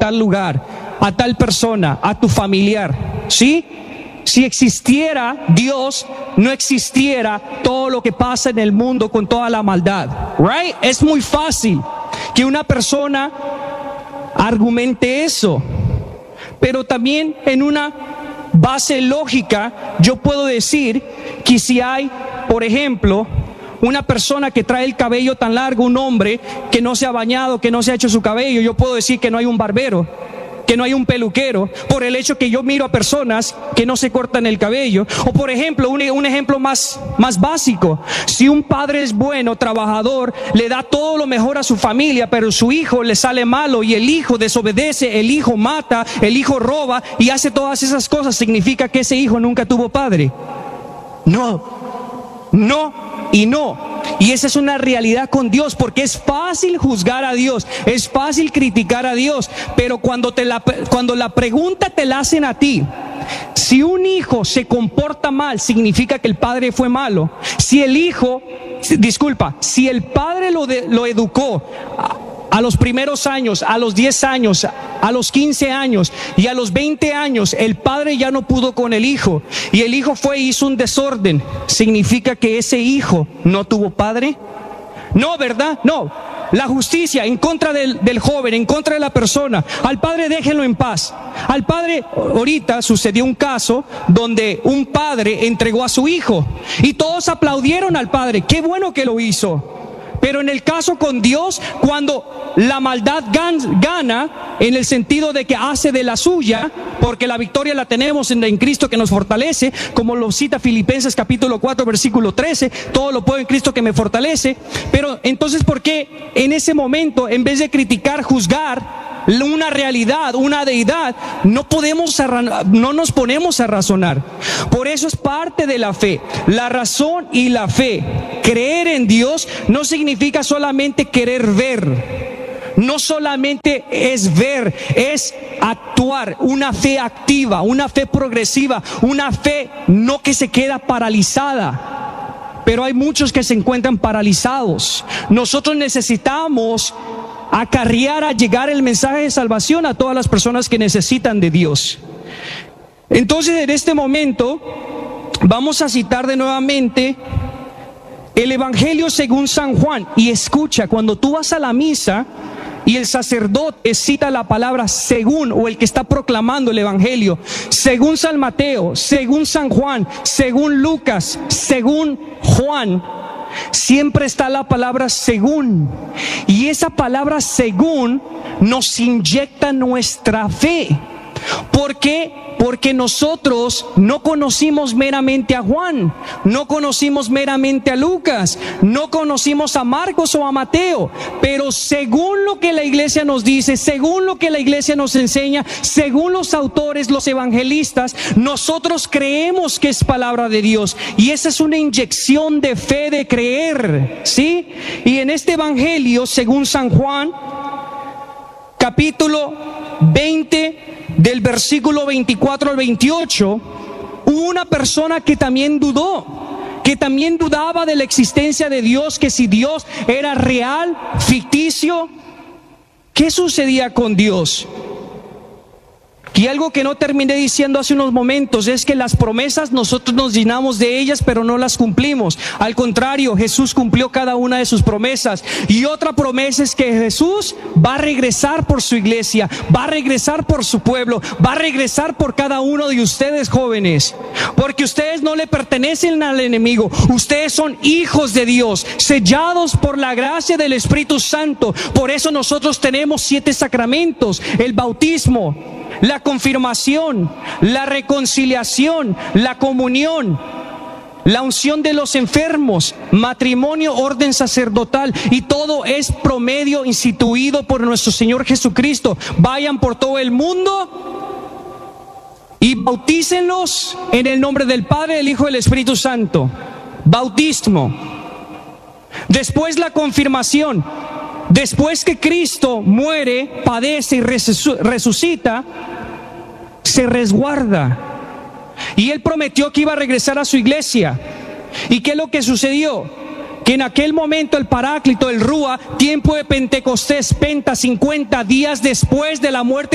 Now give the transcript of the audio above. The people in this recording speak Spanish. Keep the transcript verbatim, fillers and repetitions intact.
tal lugar, a tal persona, a tu familiar, ¿sí? Si existiera Dios, no existiera todo lo que pasa en el mundo con toda la maldad, right? Es muy fácil que una persona argumente eso, pero también en una base lógica yo puedo decir que si hay, por ejemplo, una persona que trae el cabello tan largo, un hombre que no se ha bañado, que no se ha hecho su cabello, yo puedo decir que no hay un barbero, que no hay un peluquero, por el hecho que yo miro a personas que no se cortan el cabello. O por ejemplo, un, un ejemplo más, más básico, si un padre es bueno, trabajador, le da todo lo mejor a su familia, pero su hijo le sale malo y el hijo desobedece, el hijo mata, el hijo roba y hace todas esas cosas, ¿significa que ese hijo nunca tuvo padre? No, no y no. Y esa es una realidad con Dios, porque es fácil juzgar a Dios, es fácil criticar a Dios, pero cuando, te la, cuando la pregunta te la hacen a ti, si un hijo se comporta mal, significa que el padre fue malo. Si el hijo, disculpa, si el padre lo, de, lo educó a, a los primeros años, a los diez años, a los quince años y a los veinte años, el padre ya no pudo con el hijo y el hijo fue y hizo un desorden, ¿significa que ese hijo no tuvo padre? No, ¿verdad? No. La justicia en contra del, del joven, en contra de la persona. Al padre déjenlo en paz. Al padre, ahorita sucedió un caso donde un padre entregó a su hijo y todos aplaudieron al padre. Qué bueno que lo hizo. Pero en el caso con Dios, cuando la maldad gan, gana, en el sentido de que hace de la suya, porque la victoria la tenemos en, en Cristo que nos fortalece, como lo cita Filipenses capítulo cuatro, versículo trece, todo lo puedo en Cristo que me fortalece. Pero entonces, ¿por qué en ese momento, en vez de criticar, juzgar una realidad, una deidad, no podemos, no nos ponemos a razonar? Por eso es parte de la fe, la razón y la fe. Creer en Dios no significa solamente querer ver, no solamente es ver, es actuar, una fe activa, una fe progresiva, una fe no que se queda paralizada. Pero hay muchos que se encuentran paralizados. Nosotros necesitamos acarrear a llegar el mensaje de salvación a todas las personas que necesitan de Dios. Entonces, en este momento vamos a citar de nuevamente el Evangelio según San Juan. Y escucha, cuando tú vas a la misa y el sacerdote cita la palabra según, o el que está proclamando el Evangelio, según San Mateo, según San Juan, según Lucas, según Juan, siempre está la palabra según. Y esa palabra según nos inyecta nuestra fe. ¿Por qué? Porque nosotros no conocimos meramente a Juan, no conocimos meramente a Lucas, no conocimos a Marcos o a Mateo, pero según lo que la iglesia nos dice, según lo que la iglesia nos enseña, según los autores, los evangelistas, nosotros creemos que es palabra de Dios. Y esa es una inyección de fe, de creer, ¿sí? Y en este evangelio, según San Juan, capítulo veinte, del versículo veinticuatro al veintiocho, hubo una persona que también dudó, que también dudaba de la existencia de Dios, que si Dios era real, ficticio. ¿Qué sucedía con Dios? Y algo que no terminé diciendo hace unos momentos es que las promesas nosotros nos llenamos de ellas, pero no las cumplimos. Al contrario, Jesús cumplió cada una de sus promesas. Y otra promesa es que Jesús va a regresar por su iglesia, va a regresar por su pueblo, va a regresar por cada uno de ustedes, jóvenes. Porque ustedes no le pertenecen al enemigo, ustedes son hijos de Dios, sellados por la gracia del Espíritu Santo. Por eso nosotros tenemos siete sacramentos: el bautismo, la confirmación, la reconciliación, la comunión, la unción de los enfermos, matrimonio, orden sacerdotal, y todo es promedio instituido por nuestro Señor Jesucristo. Vayan por todo el mundo y bautícenlos en el nombre del Padre, del Hijo y del Espíritu Santo. Bautismo. Después la confirmación. Después que Cristo muere, padece y resucita, se resguarda. Y Él prometió que iba a regresar a su iglesia. ¿Y qué es lo que sucedió? Que en aquel momento el Paráclito, el Rúa, tiempo de Pentecostés, Penta, cincuenta días después de la muerte